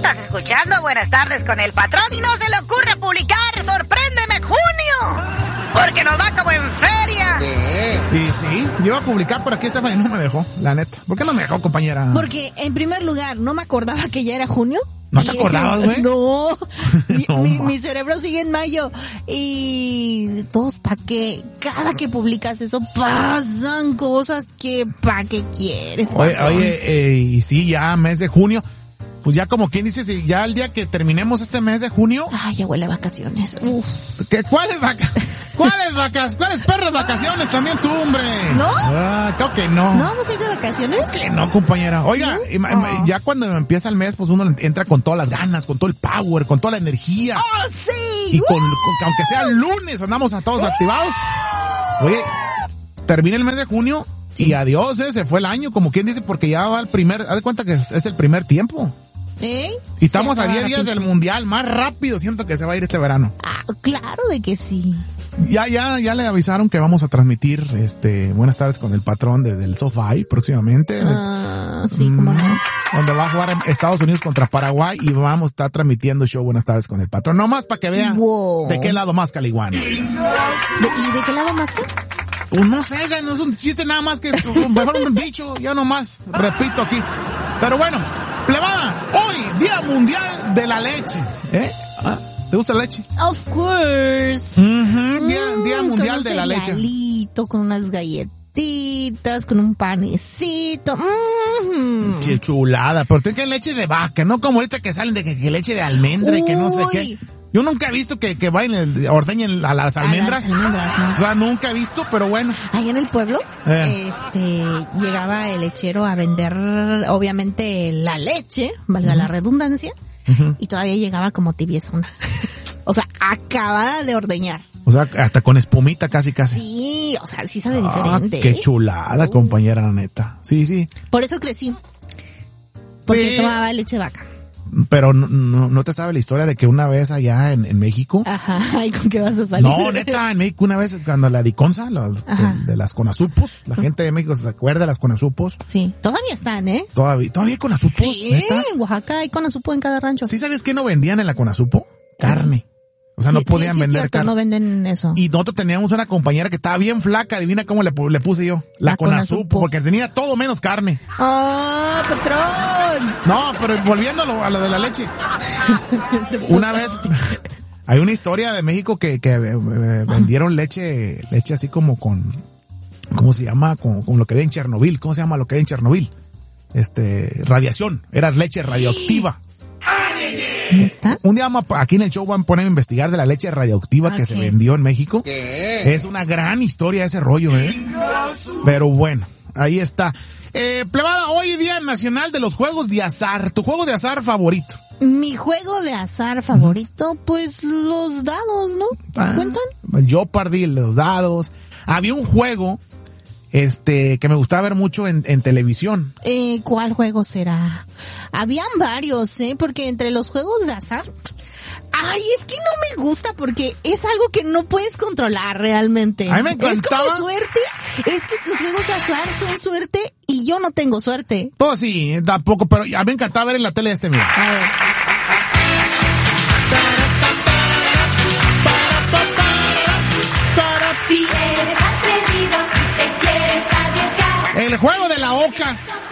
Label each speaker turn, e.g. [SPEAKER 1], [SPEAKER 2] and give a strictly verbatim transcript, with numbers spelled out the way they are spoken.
[SPEAKER 1] estás escuchando Buenas Tardes con el Patrón y no se le ocurre publicar Sorpréndeme Junio, porque nos va como en feria.
[SPEAKER 2] Y sí, yo iba a publicar, pero aquí Stephanie no me dejó, la neta. ¿Por qué no me dejó, compañera?
[SPEAKER 3] Porque, en primer lugar, no me acordaba que ya era junio.
[SPEAKER 2] ¿No te acordabas, güey?
[SPEAKER 3] No, mi,
[SPEAKER 2] No,
[SPEAKER 3] mi,
[SPEAKER 2] ma.
[SPEAKER 3] mi cerebro sigue en mayo. Y todos pa' qué, cada que publicas eso pasan cosas que pa' qué quieres.
[SPEAKER 2] Oye,
[SPEAKER 3] patrón.
[SPEAKER 2] oye eh, y sí, ya mes de junio. Pues ya como quien dice, si ya el día que terminemos este mes de junio.
[SPEAKER 3] Ay, ya huele a vacaciones. Uf.
[SPEAKER 2] ¿qué, ¿Cuáles vacas? ¿Cuáles vacas? ¿Cuáles perros vacaciones también tú, hombre?
[SPEAKER 3] ¿No?
[SPEAKER 2] Ah, creo que no.
[SPEAKER 3] ¿No vamos a ir de vacaciones?
[SPEAKER 2] Que no, compañera. Oiga,
[SPEAKER 3] ¿Sí?
[SPEAKER 2] ima-
[SPEAKER 3] Oh.
[SPEAKER 2] ya cuando empieza el mes, pues uno entra con todas las ganas, con todo el power, con toda la energía.
[SPEAKER 3] ¡Oh, sí!
[SPEAKER 2] Y con, con- aunque sea lunes, andamos a todos activados. Oye, termina el mes de junio y adiós, eh, se fue el año, como quien dice, porque ya va el primer, haz de cuenta que es, es el primer tiempo.
[SPEAKER 3] ¿Eh?
[SPEAKER 2] Y estamos
[SPEAKER 3] Se
[SPEAKER 2] a
[SPEAKER 3] acaba
[SPEAKER 2] diez días del
[SPEAKER 3] rapidísimo.
[SPEAKER 2] mundial, más rápido siento que se va a ir este verano.
[SPEAKER 3] Ah, claro de que sí.
[SPEAKER 2] Ya, ya, ya le avisaron que vamos a transmitir, este, Buenas Tardes con el Patrón desde el Sofá próximamente.
[SPEAKER 3] Ah, sí, como
[SPEAKER 2] Mm,
[SPEAKER 3] no.
[SPEAKER 2] Donde va a jugar Estados Unidos contra Paraguay y vamos a estar transmitiendo show Buenas Tardes con el Patrón. No más para que vean
[SPEAKER 3] Wow.
[SPEAKER 2] de qué lado más caliguano.
[SPEAKER 3] ¿De- ¿Y de qué lado más que?
[SPEAKER 2] Pues no sé, güey, no es un chiste nada más que mejor un dicho, yo nomás repito aquí. Pero bueno, plebada, hoy Día Mundial de la Leche. ¿Eh? Ah, ¿te gusta la leche?
[SPEAKER 3] Of course.
[SPEAKER 2] Ujú, Día,
[SPEAKER 3] Mm,
[SPEAKER 2] Día
[SPEAKER 3] con
[SPEAKER 2] Mundial
[SPEAKER 3] un
[SPEAKER 2] de la Leche.
[SPEAKER 3] cerealito, con unas galletitas, con un panecito. Mm.
[SPEAKER 2] Che, chulada, pero tiene que leche de vaca, no como ahorita que salen de que, que leche de almendra y que no sé
[SPEAKER 3] Uy.
[SPEAKER 2] qué. Yo nunca he visto que, que vayan, el- ordeñen a las almendras.
[SPEAKER 3] A las almendras, ¿no?
[SPEAKER 2] O sea, nunca he visto, pero bueno.
[SPEAKER 3] Allá en el pueblo,
[SPEAKER 2] Eh.
[SPEAKER 3] este, llegaba el lechero a vender, obviamente, la leche, valga la redundancia,
[SPEAKER 2] Ujú.
[SPEAKER 3] y todavía llegaba como tibiezona. O sea, acabada de ordeñar.
[SPEAKER 2] O sea, hasta con espumita casi casi.
[SPEAKER 3] Sí, o sea, sí sabe
[SPEAKER 2] Ah,
[SPEAKER 3] diferente.
[SPEAKER 2] qué
[SPEAKER 3] ¿eh?
[SPEAKER 2] chulada, compañera, la neta. Sí, sí.
[SPEAKER 3] Por eso crecí. Porque
[SPEAKER 2] Sí.
[SPEAKER 3] tomaba leche de vaca.
[SPEAKER 2] Pero no, no, no te sabe la historia de que una vez allá en, en México.
[SPEAKER 3] Ajá, ¿y con qué vas a salir?
[SPEAKER 2] No, neta, en México una vez cuando la Diconsa, los, de,
[SPEAKER 3] Ajá.
[SPEAKER 2] de las Conasupos, la gente de México se acuerda de las Conasupos.
[SPEAKER 3] Sí, todavía están, ¿eh?
[SPEAKER 2] Todavía, todavía hay Conasupos,
[SPEAKER 3] Sí,
[SPEAKER 2] neta.
[SPEAKER 3] en Oaxaca hay conazupo en cada rancho.
[SPEAKER 2] ¿Sí sabías que no vendían en la Conasupo? Carne. O sea,
[SPEAKER 3] Sí,
[SPEAKER 2] no podían
[SPEAKER 3] sí, sí,
[SPEAKER 2] vender
[SPEAKER 3] cierto,
[SPEAKER 2] carne.
[SPEAKER 3] no venden eso.
[SPEAKER 2] Y nosotros teníamos una compañera que estaba bien flaca, adivina cómo le, pu- le puse yo. La,
[SPEAKER 3] La
[SPEAKER 2] Conasupo,
[SPEAKER 3] Conasupo.
[SPEAKER 2] porque tenía todo menos carne.
[SPEAKER 3] ¡Oh, patrón!
[SPEAKER 2] No, pero volviendo a lo, a lo de la leche. Una vez, hay una historia de México que, que eh, eh, vendieron leche, leche así como con, ¿cómo se llama? Con, con lo que había en Chernobyl. ¿Cómo se llama lo que había en Chernobyl? Este, radiación. Era leche radioactiva.
[SPEAKER 3] ¿Neta?
[SPEAKER 2] Un día vamos a- aquí en el show van a poner a investigar de la leche radioactiva que
[SPEAKER 3] Ok.
[SPEAKER 2] se vendió en México. Es una gran historia ese rollo, ¿eh? Pero bueno, ahí está. Eh, plebada, hoy Día Nacional de los Juegos de Azar. ¿Tu juego de azar favorito?
[SPEAKER 3] Mi juego de azar favorito, pues los dados, ¿no?
[SPEAKER 2] Ah,
[SPEAKER 3] ¿Cuentan?
[SPEAKER 2] El Jeopardy, los dados. Había un juego, este, que me gustaba ver mucho en, en televisión.
[SPEAKER 3] Eh, ¿cuál juego será? Habían varios, ¿eh? Porque entre los juegos de azar, ay, es que no me gusta porque es algo que no puedes controlar realmente.
[SPEAKER 2] A mí me
[SPEAKER 3] Es
[SPEAKER 2] encantaba.
[SPEAKER 3] como suerte, es que los juegos de azar son suerte y yo no tengo suerte.
[SPEAKER 2] Todo sí, tampoco, pero a mí me encantaba ver en la tele este, mira.
[SPEAKER 3] A ver.
[SPEAKER 4] Si eres atrevido, te quieres arriesgar.
[SPEAKER 2] El juego de la oca.